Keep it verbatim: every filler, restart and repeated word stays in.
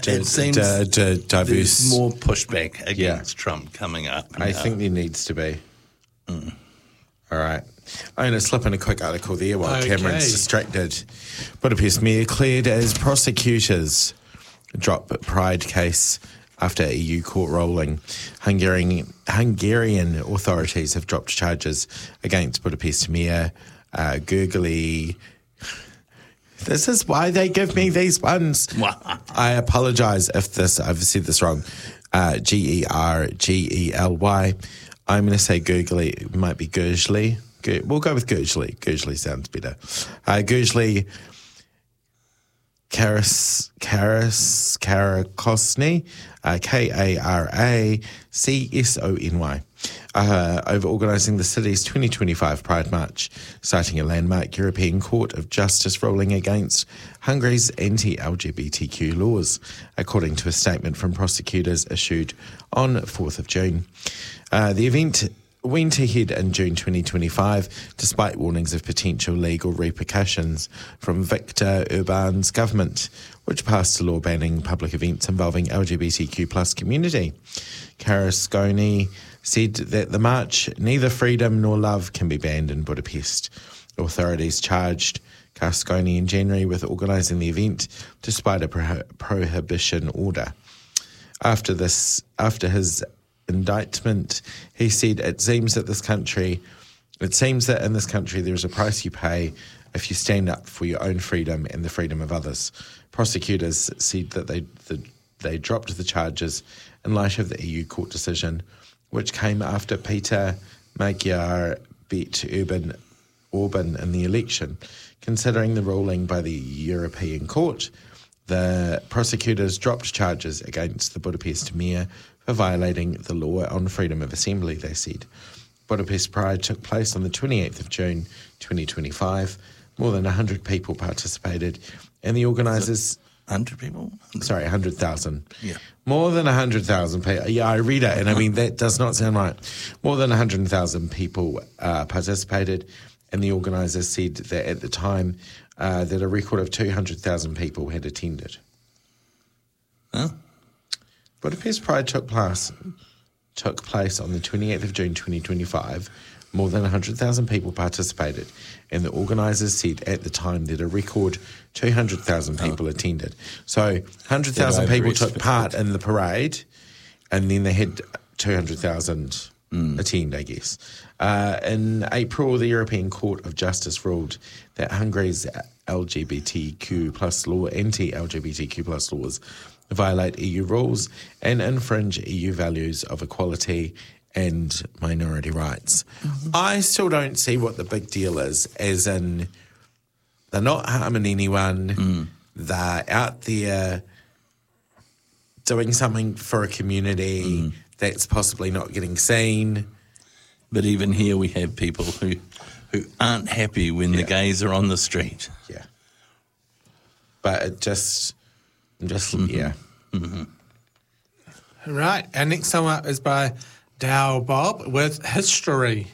d- it seems d- d- diverse. there's more pushback against Yeah. Trump coming up. I now. think there needs to be. Mm. All right. I'm going to slip in a quick article there while Okay. Cameron's distracted. Budapest mayor cleared as prosecutors drop Pride case after E U court ruling. Hungarian, Hungarian authorities have dropped charges against Budapest mayor uh, Gergely. This is why they give me these ones. I apologise if this I've said this wrong. Uh, G E R G E L Y. I'm going to say Gergely. It might be Gergely. We'll go with Gergely. Gergely sounds better. Uh, Gergely Karas, Karas, Karakosny, uh, K A R A C S O N Y, uh, over organising the city's twenty twenty-five Pride March, citing a landmark European Court of Justice ruling against Hungary's anti-L G B T Q laws, according to a statement from prosecutors issued on fourth of June. Uh, the event went ahead in June twenty twenty-five, despite warnings of potential legal repercussions from Viktor Orban's government, which passed a law banning public events involving L G B T Q plus community. Karasconi said that the march, neither freedom nor love, can be banned in Budapest. Authorities charged Karasconi in January with organising the event, despite a pro- prohibition order. After this, after his indictment, he said, it seems that this country, it seems that in this country there is a price you pay if you stand up for your own freedom and the freedom of others. Prosecutors said that they the, they dropped the charges in light of the E U court decision, which came after Peter Magyar beat Urban Orban in the election. Considering the ruling by the European Court, the prosecutors dropped charges against the Budapest mayor for violating the law on freedom of assembly, they said. Budapest Pride took place on the twenty-eighth of June twenty twenty-five. More than one hundred people participated, and the organisers... one hundred people? Sorry, one hundred thousand. Yeah. More than one hundred thousand people. Yeah, I read it, and I mean, that does not sound right. More than one hundred thousand people uh, participated, and the organisers said that at the time uh, that a record of two hundred thousand people had attended. Huh? Budapest Pride took place, took place on the twenty-eighth of June twenty twenty-five. More than one hundred thousand people participated, and the organisers said at the time that a record two hundred thousand people oh. attended. So one hundred thousand people took part in the parade, and then they had two hundred thousand mm. attend, I guess. Uh, in April, the European Court of Justice ruled that Hungary's L G B T Q plus law, anti-L G B T Q plus laws, violate E U rules and infringe E U values of equality and minority rights. Mm-hmm. I still don't see what the big deal is, as in they're not harming anyone, mm. they're out there doing something for a community mm. that's possibly not getting seen. But even here we have people who who aren't happy when yeah. the gays are on the street. Yeah. But it just, just mm-hmm. yeah. Mm-hmm. Right, our next song up is by Dow Bob with History.